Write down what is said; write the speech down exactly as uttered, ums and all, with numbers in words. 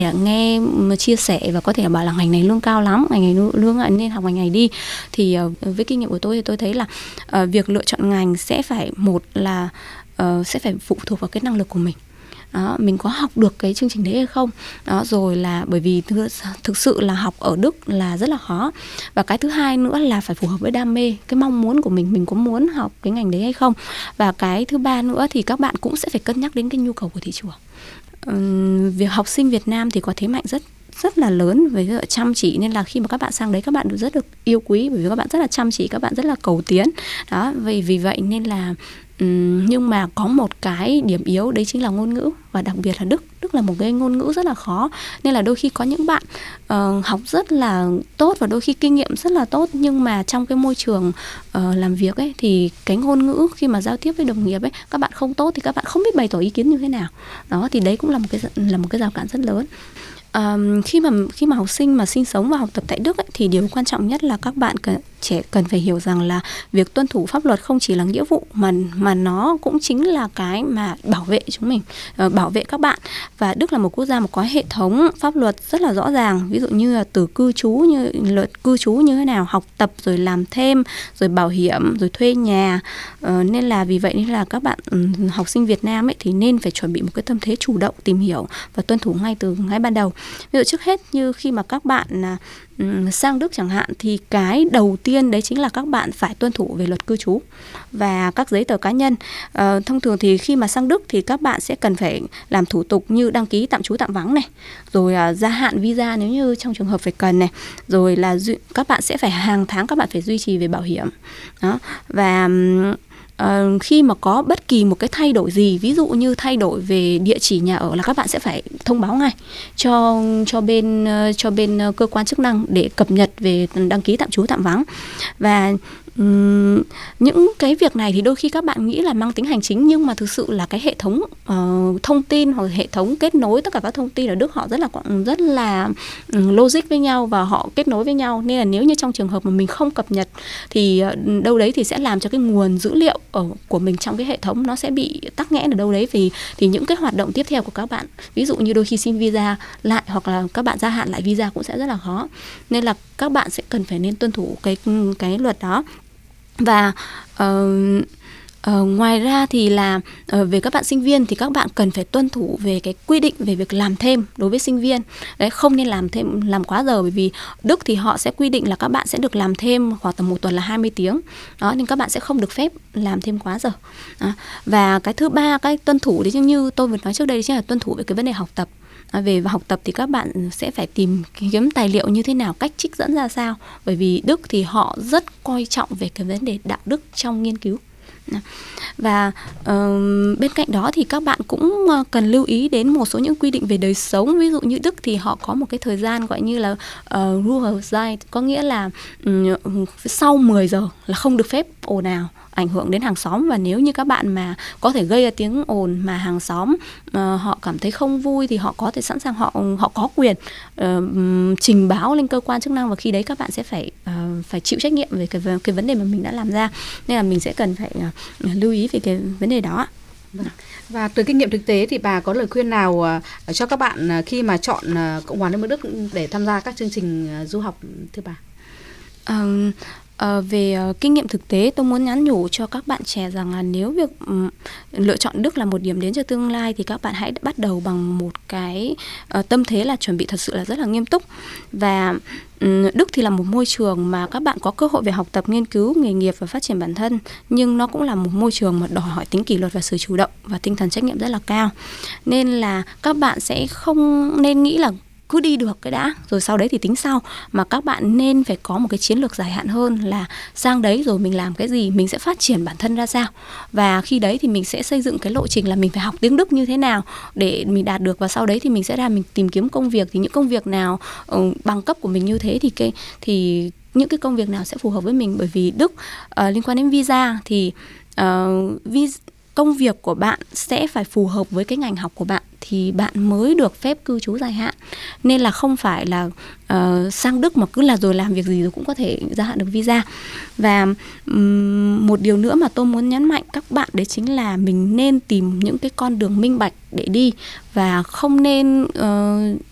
nghe chia sẻ và có thể bảo là ngành này lương cao lắm, ngành này lương nên học ngành này đi. Thì với kinh nghiệm của tôi thì tôi thấy là uh, việc lựa chọn ngành sẽ phải một là uh, sẽ phải phụ thuộc vào cái năng lực của mình. Đó, mình có học được cái chương trình đấy hay không. Đó, rồi là bởi vì thực, thực sự là học ở Đức là rất là khó. Và cái thứ hai nữa là phải phù hợp với đam mê, cái mong muốn của mình, mình có muốn học cái ngành đấy hay không. Và cái thứ ba nữa thì các bạn cũng sẽ phải cân nhắc đến cái nhu cầu của thị trường. Uhm, việc học sinh Việt Nam thì có thế mạnh rất rất là lớn về chăm chỉ, nên là khi mà các bạn sang đấy các bạn rất được yêu quý, bởi vì các bạn rất là chăm chỉ, các bạn rất là cầu tiến. Đó, vì vì vậy nên là um, nhưng mà có một cái điểm yếu đấy chính là ngôn ngữ, và đặc biệt là Đức. Đức là một cái ngôn ngữ rất là khó, nên là đôi khi có những bạn uh, học rất là tốt và đôi khi kinh nghiệm rất là tốt, nhưng mà trong cái môi trường uh, làm việc ấy thì cái ngôn ngữ khi mà giao tiếp với đồng nghiệp ấy, các bạn không tốt thì các bạn không biết bày tỏ ý kiến như thế nào. Đó, thì đấy cũng là một cái là một cái rào cản rất lớn. Um, khi mà khi mà học sinh mà sinh sống và học tập tại Đức ấy, thì điều quan trọng nhất là các bạn cần, trẻ cần phải hiểu rằng là việc tuân thủ pháp luật không chỉ là nghĩa vụ mà mà nó cũng chính là cái mà bảo vệ chúng mình, uh, bảo vệ các bạn. Và Đức là một quốc gia mà có hệ thống pháp luật rất là rõ ràng, ví dụ như là từ cư trú, như luật cư trú như thế nào, học tập rồi làm thêm, rồi bảo hiểm, rồi thuê nhà. Uh, nên là vì vậy nên là các bạn um, học sinh Việt Nam ấy thì nên phải chuẩn bị một cái tâm thế chủ động tìm hiểu và tuân thủ ngay từ ngay ban đầu. Ví dụ trước hết như khi mà các bạn um, sang Đức chẳng hạn, thì cái đầu tiên đấy chính là các bạn phải tuân thủ về luật cư trú và các giấy tờ cá nhân. Uh, thông thường thì khi mà sang Đức thì các bạn sẽ cần phải làm thủ tục như đăng ký tạm trú tạm vắng này, rồi uh, gia hạn visa nếu như trong trường hợp phải cần này, rồi là du- các bạn sẽ phải hàng tháng các bạn phải duy trì về bảo hiểm. Đó, và um, Uh, khi mà có bất kỳ một cái thay đổi gì, ví dụ như thay đổi về địa chỉ nhà ở, là các bạn sẽ phải thông báo ngay cho cho bên uh, cho bên uh, cơ quan chức năng để cập nhật về đăng ký tạm trú tạm vắng. Và um, những cái việc này thì đôi khi các bạn nghĩ là mang tính hành chính, nhưng mà thực sự là cái hệ thống uh, thông tin hoặc hệ thống kết nối tất cả các thông tin ở Đức họ rất là rất là um, logic với nhau và họ kết nối với nhau, nên là nếu như trong trường hợp mà mình không cập nhật thì uh, đâu đấy thì sẽ làm cho cái nguồn dữ liệu ở của mình trong cái hệ thống nó sẽ bị tắc nghẽn ở đâu đấy, vì thì những cái hoạt động tiếp theo của các bạn, ví dụ như đôi khi xin visa lại hoặc là các bạn gia hạn lại visa cũng sẽ rất là khó. Nên là các bạn sẽ cần phải nên tuân thủ cái cái luật đó. Và uh, Uh, ngoài ra thì là uh, về các bạn sinh viên thì các bạn cần phải tuân thủ về cái quy định về việc làm thêm đối với sinh viên. Đấy, không nên làm thêm làm quá giờ, bởi vì Đức thì họ sẽ quy định là các bạn sẽ được làm thêm khoảng tầm một tuần là hai mươi tiếng. Đó, nên các bạn sẽ không được phép làm thêm quá giờ. Đó. Và cái thứ ba, cái tuân thủ thì như tôi vừa nói trước đây chính là tuân thủ về cái vấn đề học tập. À, về học tập thì các bạn sẽ phải tìm kiếm tài liệu như thế nào, cách trích dẫn ra sao, bởi vì Đức thì họ rất coi trọng về cái vấn đề đạo đức trong nghiên cứu. Và uh, bên cạnh đó thì các bạn cũng uh, cần lưu ý đến một số những quy định về đời sống. Ví dụ như Đức thì họ có một cái thời gian gọi như là uh, Ruhezeit, có nghĩa là um, sau mười giờ là không được phép ồn ào ảnh hưởng đến hàng xóm. Và nếu như các bạn mà có thể gây ra tiếng ồn mà hàng xóm uh, họ cảm thấy không vui thì họ có thể sẵn sàng họ họ có quyền uh, trình báo lên cơ quan chức năng, và khi đấy các bạn sẽ phải uh, phải chịu trách nhiệm về cái cái vấn đề mà mình đã làm ra. Nên là mình sẽ cần phải uh, lưu ý về cái vấn đề đó. Và từ kinh nghiệm thực tế thì bà có lời khuyên nào uh, cho các bạn uh, khi mà chọn uh, Cộng hòa Liên bang Đức để tham gia các chương trình uh, du học thưa bà? Um, Uh, về uh, kinh nghiệm thực tế, tôi muốn nhắn nhủ cho các bạn trẻ rằng là nếu việc um, lựa chọn Đức là một điểm đến cho tương lai thì các bạn hãy bắt đầu bằng một cái uh, tâm thế là chuẩn bị thật sự là rất là nghiêm túc. Và um, Đức thì là một môi trường mà các bạn có cơ hội về học tập, nghiên cứu, nghề nghiệp và phát triển bản thân, nhưng nó cũng là một môi trường mà đòi hỏi tính kỷ luật và sự chủ động và tinh thần trách nhiệm rất là cao. Nên là các bạn sẽ không nên nghĩ là cứ đi được cái đã rồi sau đấy thì tính sau, mà các bạn nên phải có một cái chiến lược dài hạn hơn, là sang đấy rồi mình làm cái gì, mình sẽ phát triển bản thân ra sao, và khi đấy thì mình sẽ xây dựng cái lộ trình là mình phải học tiếng Đức như thế nào để mình đạt được, và sau đấy thì mình sẽ ra mình tìm kiếm công việc, thì những công việc nào uh, bằng cấp của mình như thế thì cái thì những cái công việc nào sẽ phù hợp với mình. Bởi vì Đức uh, liên quan đến visa thì uh, visa công việc của bạn sẽ phải phù hợp với cái ngành học của bạn thì bạn mới được phép cư trú dài hạn. Nên là không phải là uh, sang Đức mà cứ là rồi làm việc gì rồi cũng có thể gia hạn được visa. Và um, một điều nữa mà tôi muốn nhấn mạnh các bạn đấy chính là mình nên tìm những cái con đường minh bạch để đi, và không nên uh,